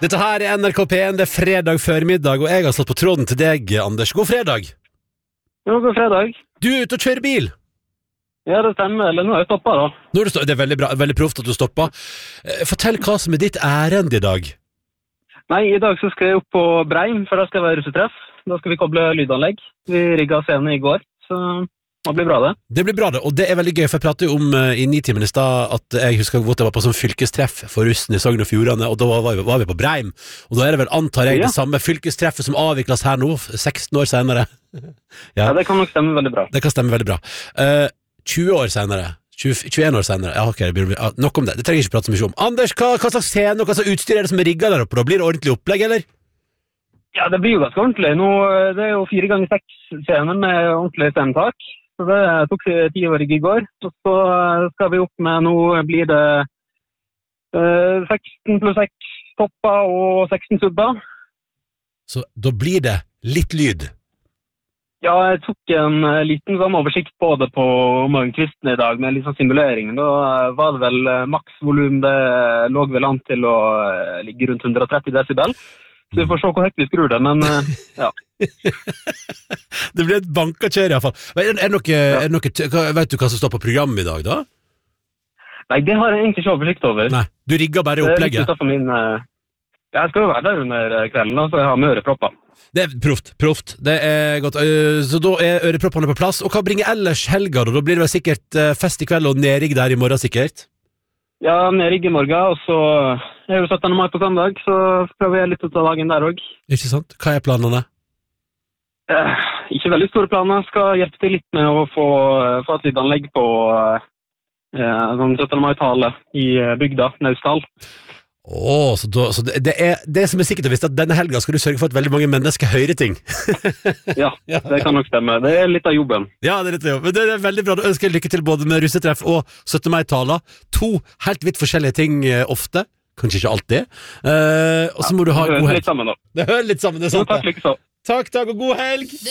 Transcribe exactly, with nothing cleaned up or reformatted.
Dette her er N R K P en, det er fredag formiddag, og jeg har stått på tråden til deg, Anders. God fredag. Jo, god fredag. Du er ute og kjører bil. Ja, det stemmer. Eller nå har jeg stoppet da. Nå er det, det er veldig bra, veldig proft at du stopper. Fortell hva som er ditt ærend i dag. Nei, i dag så skal jeg opp på Breim, for da skal jeg være russetreff. Da skal vi koble lydanlegg. Vi rigget scenen i går, så det blir bra det. Det blir bra det, og det er veldig gøy, for jeg pratet jo om uh, i nitimen i stad at jeg husker godt jeg var på sånn fylkestreff for russen i Sogn og Fjordane, og da var vi, var vi på Breim, og da er det vel, antar jeg, ja. Det samme fylkestreffet som avvikles her nå, seksten år senere. ja. ja, det kan nok stemme veldig bra. Det kan stemme veldig bra. Uh, tjue år senere, tjue, tjueen år senere, ja, ok, det blir, uh, nok om det, det trenger jeg ikke prate så mye om. Anders, hva, hva slags scene og hva slags utstyr er det som er rigget der oppe, da? Blir det ordentlig opplegg, eller? Ja, det blir jo ganske ordentlig. Nå, det er jo fire ganger seks scener med ordentlig scenetak. Så det tok ti år i går, og så skal vi opp med, nå blir det uh, seksten pluss seks topper og seksten subber. Så da blir det litt lyd? Ja, jeg tok en liten sånn oversikt på det på morgenkvisten i dag, med litt sånn simulering. Da var det vel maksvolum, det lå vel an til å ligge rundt hundre og tretti decibel. Så vi får se hvor høyt vi skrur det, men ja. Det blir et bankakjør i hvert fall. Er, er, noe, ja. er noe, vet du hva som står på programmet i dag da? Nei, det har jeg egentlig ikke oversikt over. Nei, du rigger bare opplegget? Det er min, jeg skal jo være der under kvelden, så jeg har med ørepropper. Det er proft, proft. Det er godt. Så da er øreproppene på plass. Og hva bringer ellers helga da? Da blir det vel sikkert fest i kveld og nedrigg der i morgen sikkert? Ja, nedrigg i morgen, og så er jo syttende mai på søndag, så prøver jeg litt ut av dagen der også. Ikke sant? Hva er planene? Eh, ikke veldig store planer. Skal hjelpe til litt med å få, få et lydanlegg på eh, sånn syttende mai-tale i bygda, Naustdal. Åh, så, da, så det, det er det som er sikkert å vise at denne helgen skal du sørge for at veldig mange mennesker hører ting. ja, det kan nok stemme. Det er litt av jobben. Ja, det er litt av jobben. Men det er veldig bra. Da ønsker jeg lykke til både med russetreff og syttende mai-taler. To helt vidt forskjellige ting eh, ofte. Kanskje ikke alltid. Eh, og så må du ha god helg. Det hører litt sammen da. Det hører litt sammen, det er sant. Jo, takk, like så. Takk, takk, og god helg!